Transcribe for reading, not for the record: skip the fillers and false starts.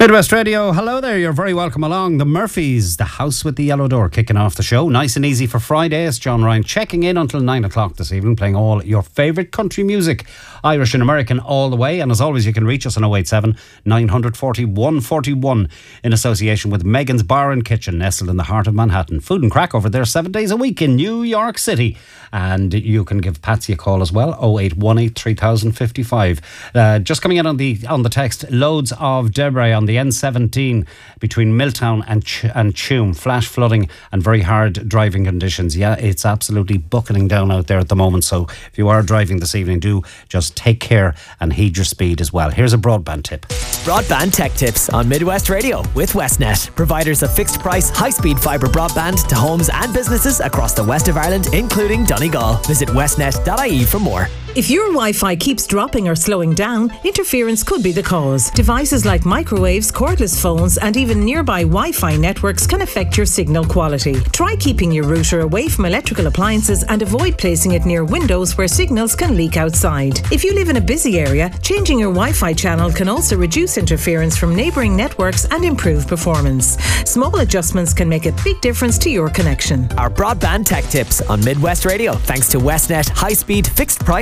Midwest Radio, hello there, you're very welcome along. The Murphys, the house with the yellow door, kicking off the show. Nice and easy for Friday. It's John Ryan checking in until 9 o'clock this evening, playing all your favourite country music, Irish and American all the way. And as always, you can reach us on 087 940 141 in association with Megan's Bar and Kitchen, nestled in the heart of Manhattan. Food and crack over there 7 days a week in New York City. And you can give Patsy a call as well, 0818 3055. Just coming in on the text, loads of debris on the N17 between Milltown and Tuam. Flash flooding and very hard driving conditions. Yeah, it's absolutely bucketing down out there at the moment. So if you are driving this evening, do just take care and heed your speed as well. Here's a broadband tip. Broadband tech tips on Midwest Radio with Westnet, providers of fixed price, high-speed fibre broadband to homes and businesses across the west of Ireland, including Donegal. Visit westnet.ie for more. If your Wi-Fi keeps dropping or slowing down, interference could be the cause. Devices like microwaves, cordless phones, and even nearby Wi-Fi networks can affect your signal quality. Try keeping your router away from electrical appliances and avoid placing it near windows where signals can leak outside. If you live in a busy area, changing your Wi-Fi channel can also reduce interference from neighbouring networks and improve performance. Small adjustments can make a big difference to your connection. Our broadband tech tips on Midwest Radio, thanks to Westnet high-speed fixed price